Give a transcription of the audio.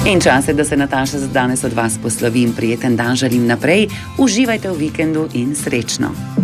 In čas je, da se Nataša za danes od vas poslovim. Prijeten dan želim naprej, uživajte v vikendu in srečno.